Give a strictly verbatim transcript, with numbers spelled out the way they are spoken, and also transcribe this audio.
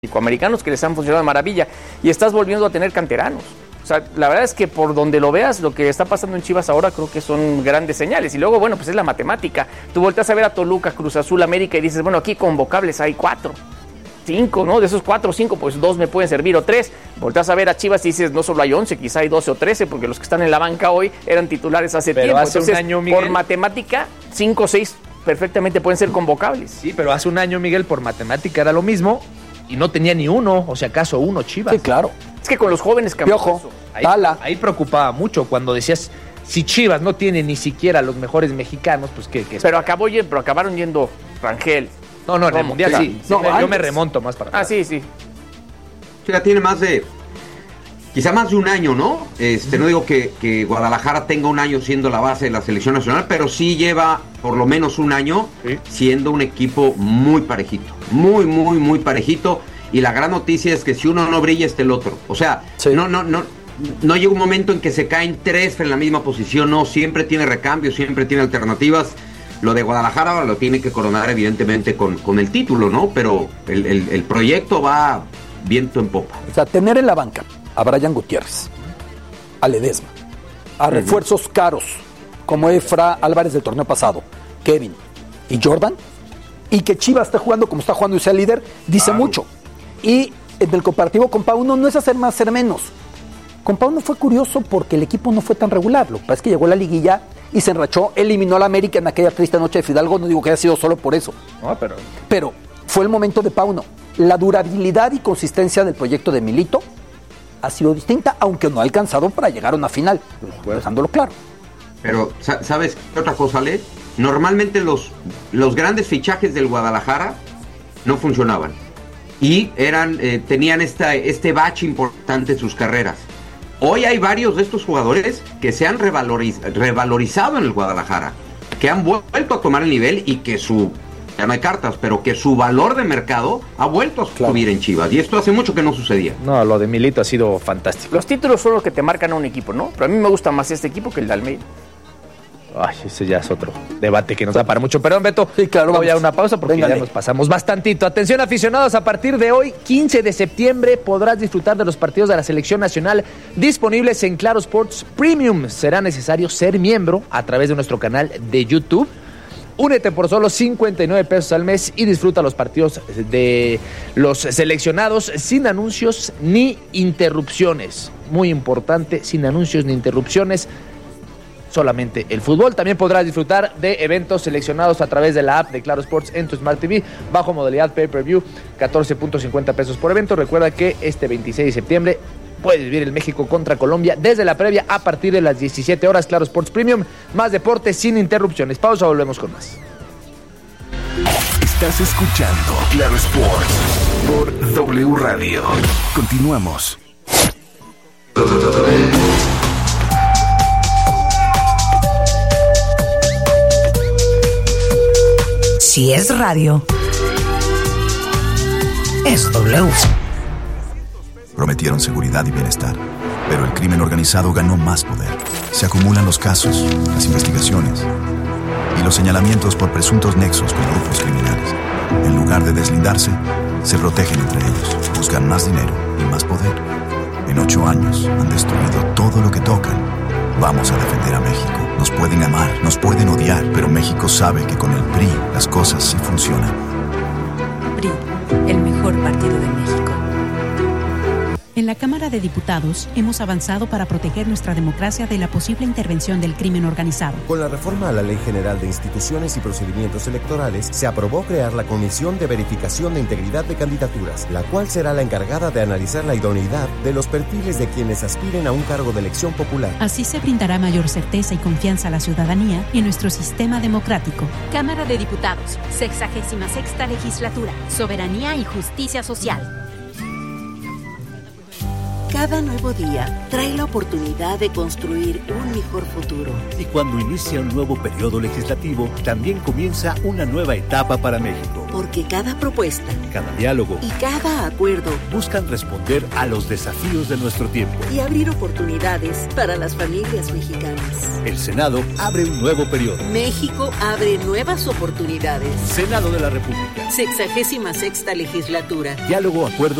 americanos que les han funcionado de maravilla y estás volviendo a tener canteranos. O sea, la verdad es que por donde lo veas, lo que está pasando en Chivas ahora creo que son grandes señales. Y luego, bueno, pues es la matemática. Tú volteas a ver a Toluca, Cruz Azul, América y dices, bueno, aquí convocables hay cuatro, cinco, ¿no? De esos cuatro o cinco, pues dos me pueden servir o tres. Volteas a ver a Chivas y dices, no solo hay once, quizá hay doce o trece, porque los que están en la banca hoy eran titulares hace pero tiempo. hace Entonces, un año, Miguel, por matemática, cinco o seis perfectamente pueden ser convocables. Sí, pero hace un año, Miguel, por matemática era lo mismo y no tenía ni uno, o si acaso uno Chivas. Sí, claro. Es que con los jóvenes cambió eso. Ahí, ahí preocupaba mucho cuando decías, si Chivas no tiene ni siquiera los mejores mexicanos, pues qué. qué pero acabó pero acabaron yendo Rangel. No, no, en el Mundial sí. sí. No, yo antes. me remonto más para atrás. Ah, sí, sí. Ya tiene más de, quizá más de un año, ¿no? Este, no digo que, que Guadalajara tenga un año siendo la base de la selección nacional, pero sí lleva por lo menos un año sí. siendo un equipo muy parejito. Muy, muy, muy parejito. Y la gran noticia es que si uno no brilla, está el otro. O sea, sí. no, no, no, no llega un momento en que se caen tres en la misma posición, no, siempre tiene recambios, siempre tiene alternativas. Lo de Guadalajara lo tiene que coronar evidentemente con, con el título, ¿no? Pero el, el, el proyecto va viento en popa. O sea, tener en la banca a Brian Gutiérrez, a Ledesma, a uh-huh. refuerzos caros como Efra Álvarez del torneo pasado, Kevin y Jordan, y que Chivas esté jugando como está jugando y sea líder, dice claro. mucho. Y del comparativo con Pauno no es hacer más, hacer menos. Con Pauno fue curioso porque el equipo no fue tan regular. Lo que pasa es que llegó a la liguilla y se enrachó, eliminó a la América en aquella triste noche de Fidalgo. No digo que haya sido solo por eso. No, pero... pero fue el momento de Pauno. La durabilidad y consistencia del proyecto de Milito ha sido distinta, aunque no ha alcanzado para llegar a una final, bueno. dejándolo claro. Pero, ¿sabes qué otra cosa, Le? Normalmente los, los grandes fichajes del Guadalajara no funcionaban. Y eran, eh, tenían esta, este bache importante en sus carreras. Hoy hay varios de estos jugadores que se han revaloriz, revalorizado en el Guadalajara, que han vuelto a tomar el nivel y que su, ya no hay cartas, pero que su valor de mercado ha vuelto a claro. subir en Chivas. Y esto hace mucho que no sucedía. No, lo de Milito ha sido fantástico. Los títulos son los que te marcan a un equipo, ¿no? Pero a mí me gusta más este equipo que el de Almeida. Ay, ese ya es otro debate que nos da para mucho. Perdón, Beto, sí, claro, voy vamos. a una pausa porque Véngale. ya nos pasamos bastantito. Atención, aficionados, a partir de hoy, quince de septiembre, podrás disfrutar de los partidos de la Selección Nacional disponibles en Claro Sports Premium. Será necesario ser miembro a través de nuestro canal de YouTube. Únete por solo cincuenta y nueve pesos al mes y disfruta los partidos de los seleccionados sin anuncios ni interrupciones. Muy importante, sin anuncios ni interrupciones. Solamente el fútbol. También podrás disfrutar de eventos seleccionados a través de la app de Claro Sports en tu Smart T V bajo modalidad Pay-Per-View, catorce punto cincuenta pesos por evento. Recuerda que este veintiséis de septiembre puedes vivir el México contra Colombia desde la previa a partir de las diecisiete horas. Claro Sports Premium, más deporte sin interrupciones. Pausa, volvemos con más. Estás escuchando Claro Sports por W Radio. Continuamos. Si es radio, es W. Prometieron seguridad y bienestar, pero el crimen organizado ganó más poder. Se acumulan los casos, las investigaciones y los señalamientos por presuntos nexos con grupos criminales. En lugar de deslindarse, se protegen entre ellos, buscan más dinero y más poder. En ocho años han destruido todo lo que tocan. Vamos a defender a México. Nos pueden amar, nos pueden odiar, pero México sabe que con el P R I las cosas sí funcionan. P R I, el mejor partido de México. En la Cámara de Diputados hemos avanzado para proteger nuestra democracia de la posible intervención del crimen organizado. Con la reforma a la Ley General de Instituciones y Procedimientos Electorales, se aprobó crear la Comisión de Verificación de Integridad de Candidaturas, la cual será la encargada de analizar la idoneidad de los perfiles de quienes aspiren a un cargo de elección popular. Así se brindará mayor certeza y confianza a la ciudadanía y en nuestro sistema democrático. Cámara de Diputados, sexagésima sexta legislatura, soberanía y justicia social. Cada nuevo día trae la oportunidad de construir un mejor futuro. Y cuando inicia un nuevo periodo legislativo, también comienza una nueva etapa para México. Porque cada propuesta, cada diálogo y cada acuerdo buscan responder a los desafíos de nuestro tiempo y abrir oportunidades para las familias mexicanas. El Senado abre un nuevo periodo. México abre nuevas oportunidades. Senado de la República. Sexagésima sexta legislatura. Diálogo, acuerdo